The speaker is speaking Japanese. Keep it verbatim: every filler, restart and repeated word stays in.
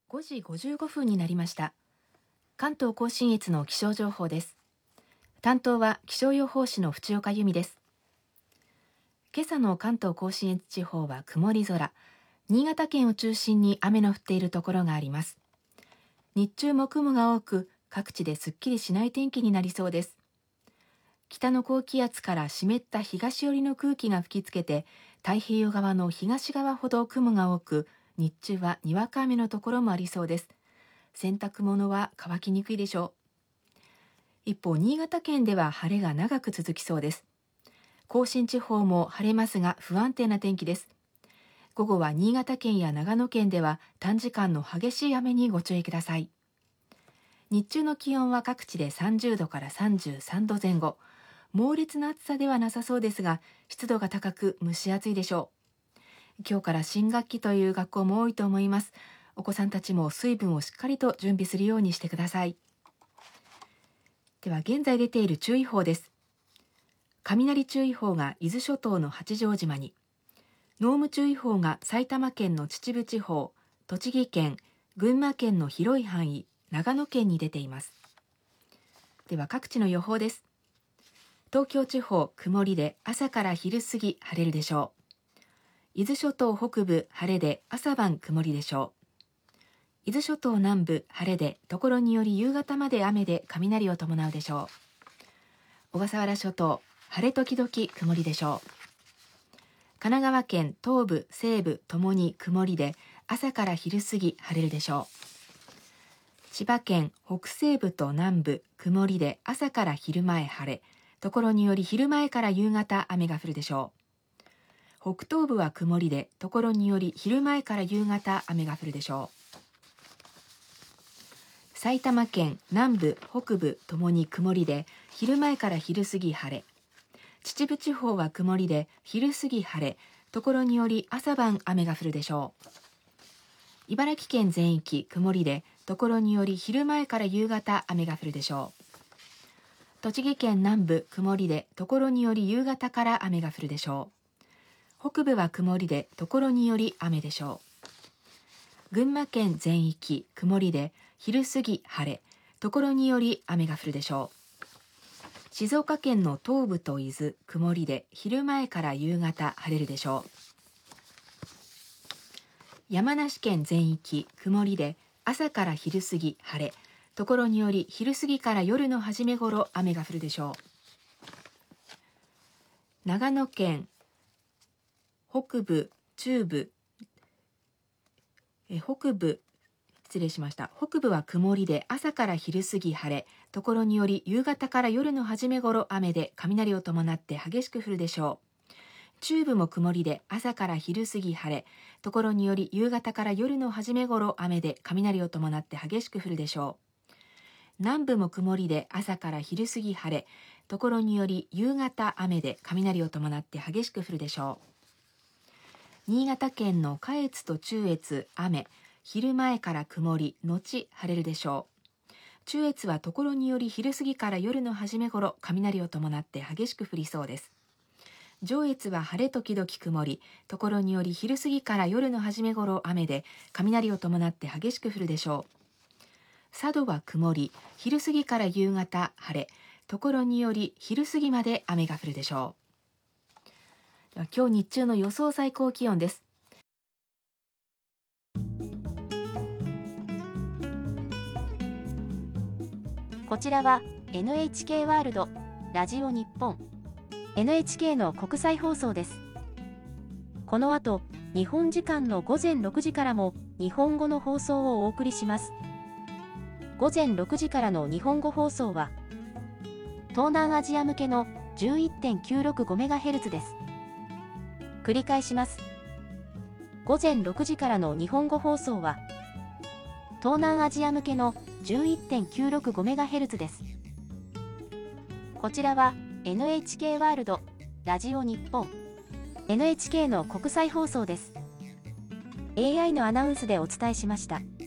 ごじごじゅうごふんになりました。関東甲信越の気象情報です。担当は気象予報士の淵岡由美です。今朝の関東甲信越地方は曇り空、新潟県を中心に雨の降っているところがあります。日中も雲が多く、各地ですっきりしない天気になりそうです。北の高気圧から湿った東寄りの空気が吹きつけて、太平洋側の東側ほど雲が多く、日中はにわか雨のところもありそうです。洗濯物は乾きにくいでしょう。一方、新潟県では晴れが長く続きそうです。甲信地方も晴れますが不安定な天気です。午後は新潟県や長野県では短時間の激しい雨にご注意ください。日中の気温は各地でさんじゅうどからさんじゅうさんどぜん後。猛烈な暑さではなさそうですが、湿度が高く蒸し暑いでしょう。今日から新学期という学校も多いと思います。お子さんたちも水分をしっかりと準備するようにしてください。では現在出ている注意報です。雷注意報が伊豆諸島の八丈島に、濃霧注意報が埼玉県の秩父地方、栃木県、群馬県の広い範囲、長野県に出ています。では各地の予報です。東京地方、曇りで朝から昼過ぎ晴れるでしょう。伊豆諸島北部、晴れで朝晩曇りでしょう。伊豆諸島南部、晴れで所により夕方まで雨で雷を伴うでしょう。小笠原諸島、晴れ時々曇りでしょう。神奈川県東部、西部ともに曇りで朝から昼過ぎ晴れるでしょう。千葉県北西部と南部、曇りで朝から昼前晴れ、所により昼前から夕方雨が降るでしょう。北東部は曇りで、所により昼前から夕方雨が降るでしょう。埼玉県南部、北部ともに曇りで、昼前から昼過ぎ晴れ。秩父地方は曇りで、昼過ぎ晴れ、所により朝晩雨が降るでしょう。茨城県全域曇りで、所により昼前から夕方雨が降るでしょう。栃木県南部曇りで、所により夕方から雨が降るでしょう。北部は曇りで、所により雨でしょう。群馬県全域曇りで、昼過ぎ晴れ、所により雨が降るでしょう。静岡県の東部と伊豆曇りで、昼前から夕方晴れるでしょう。山梨県全域曇りで、朝から昼過ぎ晴れ、所により昼過ぎから夜の初め頃雨が降るでしょう。長野県北部、中部、え北部、失礼しました。北部は曇りで朝から昼過ぎ晴れ、所により夕方から夜の初め頃雨で雷を伴って激しく降るでしょう。中部も曇りで朝から昼過ぎ晴れ、所により夕方から夜の初め頃雨で雷を伴って激しく降るでしょう。南部も曇りで朝から昼過ぎ晴れ、所により夕方雨で雷を伴って激しく降るでしょう。新潟県の下越と中越雨、昼前から曇り、後晴れるでしょう。中越は所により昼過ぎから夜の初め頃、雷を伴って激しく降りそうです。上越は晴れ時々曇り、所により昼過ぎから夜の初め頃雨で、雷を伴って激しく降るでしょう。佐渡は曇り、昼過ぎから夕方晴れ、所により昼過ぎまで雨が降るでしょう。では今日日中の予想最高気温です。 こちらは エヌエイチケー ワールド、ラジオ日本、エヌエイチケー の国際放送です。この後、日本時間のごぜんろくじからも日本語の放送をお送りします。ごぜんろくじからの日本語放送は、東南アジア向けの じゅういってんきゅうろくごメガヘルツ です。繰り返します。ごぜんろくじからの日本語放送は、東南アジア向けの じゅういってんきゅうろくごメガヘルツ です。こちらは エヌエイチケー ワールド、ラジオ日本、エヌエイチケー の国際放送です。エーアイ のアナウンスでお伝えしました。